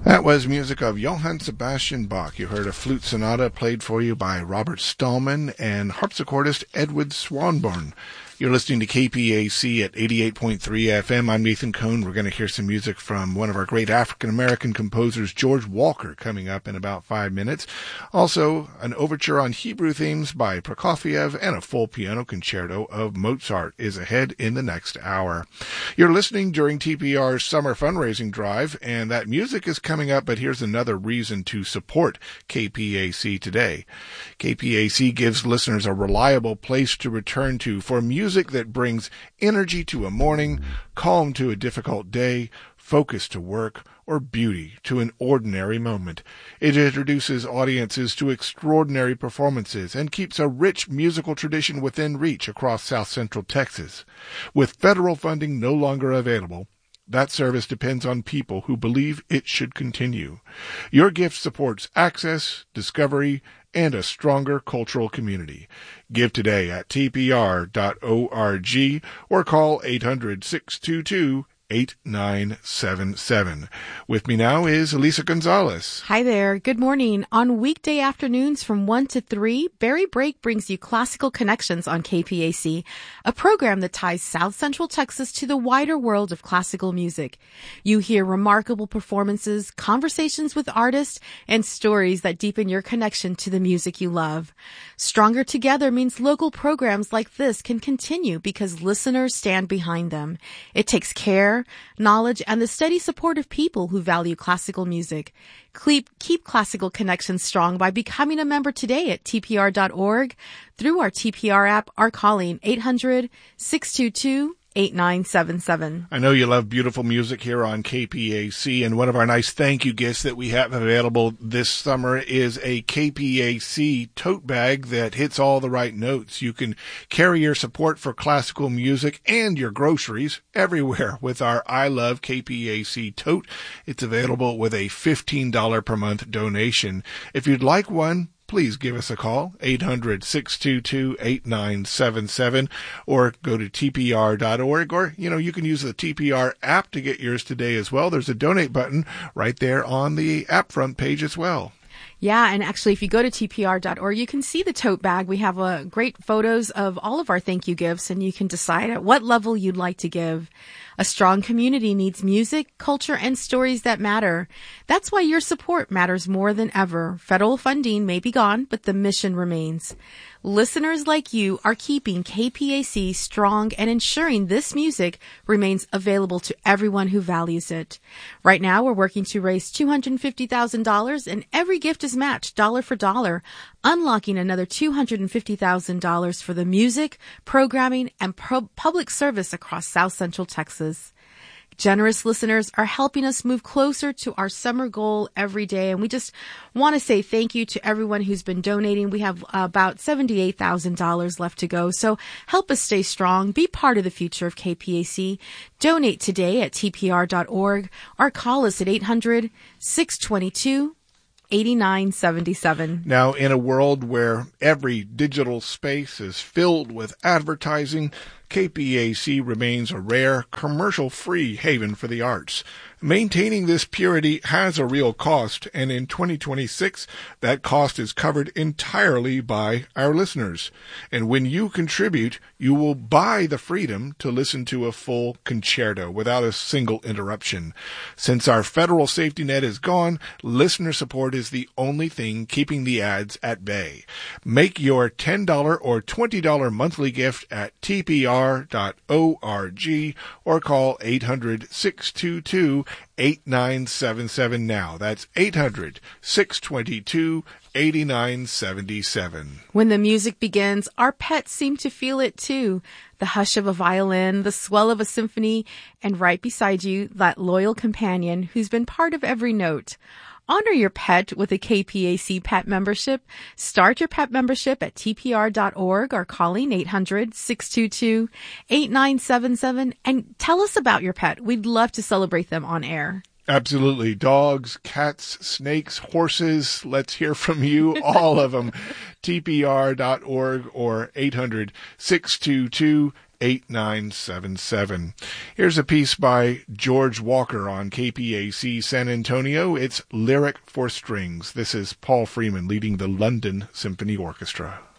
That was music of Johann Sebastian Bach. You heard a flute sonata played for you by Robert Stallman and harpsichordist Edward Swanborn. You're listening to KPAC at 88.3 FM. I'm Nathan Cohn. We're going to hear some music from one of our great African-American composers, George Walker, coming up in about 5 minutes. Also, an overture on Hebrew themes by Prokofiev and a full piano concerto of Mozart is ahead in the next hour. You're listening during TPR's summer fundraising drive, and that music is coming up, but here's another reason to support KPAC today. KPAC gives listeners a reliable place to return to for music that brings energy to a morning, calm to a difficult day, focus to work, or beauty to an ordinary moment. It introduces audiences to extraordinary performances and keeps a rich musical tradition within reach across South Central Texas. With federal funding no longer available, that service depends on people who believe it should continue. Your gift supports access, discovery, and a stronger cultural community. Give today at tpr.org or call 800-622-8977. With me now is Elisa Gonzalez. Hi there. Good morning. On weekday afternoons from 1 to 3, Barry Brake brings you Classical Connections on KPAC, a program that ties South Central Texas to the wider world of classical music. You hear remarkable performances, conversations with artists, and stories that deepen your connection to the music you love. Stronger Together means local programs like this can continue because listeners stand behind them. It takes care, knowledge, and the steady support of people who value classical music. Keep Classical Connections strong by becoming a member today at tpr.org, through our TPR app, or calling 800-622-8977. I know you love beautiful music here on KPAC, and one of our nice thank you gifts that we have available this summer is a KPAC tote bag that hits all the right notes. You can carry your support for classical music and your groceries everywhere with our I Love KPAC tote. It's available with a $15 per month donation. If you'd like one, please give us a call, 800-622-8977, or go to tpr.org, or, you can use the TPR app to get yours today as well. There's a donate button right there on the app front page as well. Yeah, and actually, if you go to tpr.org, you can see the tote bag. We have great photos of all of our thank you gifts, and you can decide at what level you'd like to give. A strong community needs music, culture, and stories that matter. That's why your support matters more than ever. Federal funding may be gone, but the mission remains. Listeners like you are keeping KPAC strong and ensuring this music remains available to everyone who values it. Right now, we're working to raise $250,000, and every gift is matched dollar for dollar, unlocking another $250,000 for the music, programming, and public service across South Central Texas. Generous listeners are helping us move closer to our summer goal every day, and we just want to say thank you to everyone who's been donating. We have about $78,000 left to go, so help us stay strong. Be part of the future of KPAC. Donate today at tpr.org or call us at 800-622-8977. Now, in a world where every digital space is filled with advertising, KPAC remains a rare, commercial-free haven for the arts. Maintaining this purity has a real cost, and in 2026, that cost is covered entirely by our listeners. And when you contribute, you will buy the freedom to listen to a full concerto without a single interruption. Since our federal safety net is gone, listener support is the only thing keeping the ads at bay. Make your $10 or $20 monthly gift at tpr.org or call 800-622-8977 now. That's 800-622-8977. When the music begins, our pets seem to feel it too. The hush of a violin, the swell of a symphony, and right beside you, that loyal companion who's been part of every note. Honor your pet with a KPAC pet membership. Start your pet membership at tpr.org or calling 800-622-8977 and tell us about your pet. We'd love to celebrate them on air. Absolutely. Dogs, cats, snakes, horses. Let's hear from you. All of them. tpr.org or 800-622-8977. 8977. Here's a piece by George Walker on KPAC San Antonio. It's Lyric for Strings. This is Paul Freeman leading the London Symphony Orchestra.